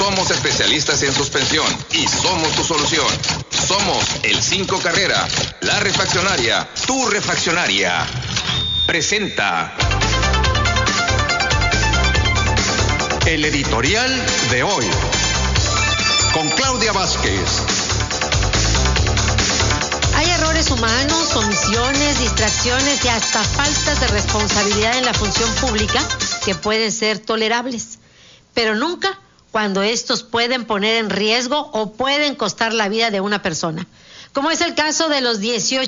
Somos especialistas en suspensión y somos tu solución. Somos el 5 Carrera, la refaccionaria, tu refaccionaria. Presenta el editorial de hoy con Claudia Vázquez. Hay errores humanos, omisiones, distracciones y hasta faltas de responsabilidad en la función pública que pueden ser tolerables, pero nunca cuando estos pueden poner en riesgo o pueden costar la vida de una persona, como es el caso de los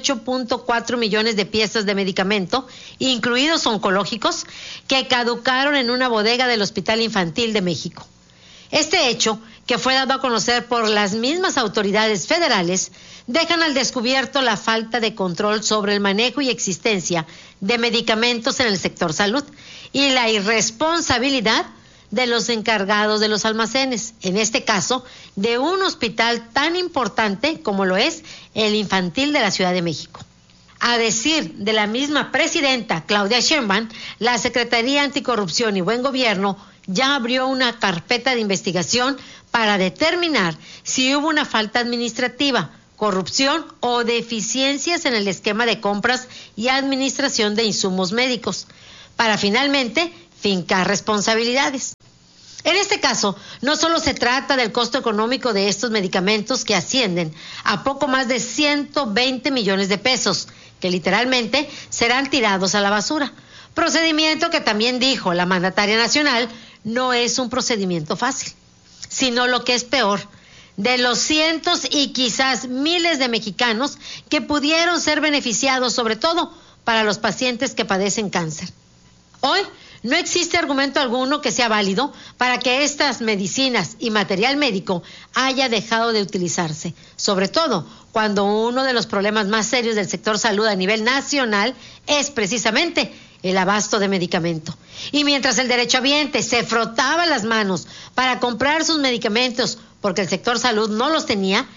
18.4 millones de piezas de medicamento, incluidos oncológicos, que caducaron en una bodega del Hospital Infantil de México. Este hecho, que fue dado a conocer por las mismas autoridades federales, dejan al descubierto la falta de control sobre el manejo y existencia de medicamentos en el sector salud y la irresponsabilidad de los encargados de los almacenes, en este caso, de un hospital tan importante como lo es el Infantil de la Ciudad de México. A decir de la misma presidenta Claudia Sheinbaum, la Secretaría Anticorrupción y Buen Gobierno ya abrió una carpeta de investigación para determinar si hubo una falta administrativa, corrupción o deficiencias en el esquema de compras y administración de insumos médicos, para finalmente fincar responsabilidades. En este caso, no solo se trata del costo económico de estos medicamentos que ascienden a poco más de 120 millones de pesos, que literalmente serán tirados a la basura. Procedimiento que también dijo la mandataria nacional, no es un procedimiento fácil, sino lo que es peor, de los cientos y quizás miles de mexicanos que pudieron ser beneficiados, sobre todo para los pacientes que padecen cáncer. Hoy no existe argumento alguno que sea válido para que estas medicinas y material médico haya dejado de utilizarse, sobre todo cuando uno de los problemas más serios del sector salud a nivel nacional es precisamente el abasto de medicamento. Y mientras el derechohabiente se frotaba las manos para comprar sus medicamentos porque el sector salud no los tenía,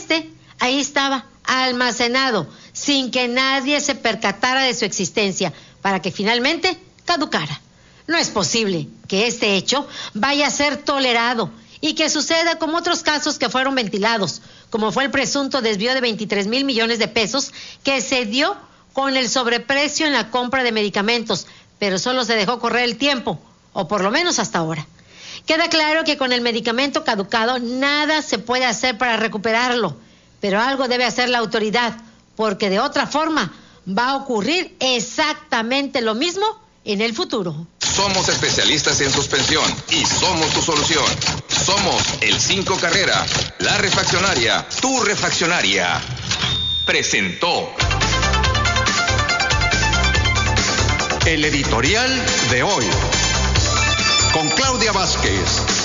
ahí estaba, almacenado, sin que nadie se percatara de su existencia, para que finalmente caducara. No es posible que este hecho vaya a ser tolerado y que suceda como otros casos que fueron ventilados, como fue el presunto desvío de 23 mil millones de pesos que se dio con el sobreprecio en la compra de medicamentos, pero solo se dejó correr el tiempo, o por lo menos hasta ahora. Queda claro que con el medicamento caducado nada se puede hacer para recuperarlo, pero algo debe hacer la autoridad, porque de otra forma va a ocurrir exactamente lo mismo en el futuro. Somos especialistas en suspensión y somos tu solución. Somos el 5 Carrera, la refaccionaria, tu refaccionaria. Presentó el editorial de hoy con Claudia Vázquez.